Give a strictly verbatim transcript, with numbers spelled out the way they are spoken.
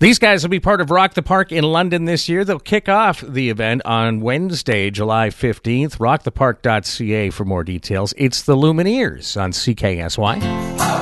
These guys will be part of Rock the Park in London this year. They'll kick off the event on Wednesday, July fifteenth. rock the park dot c a for more details. It's the Lumineers on C K S Y.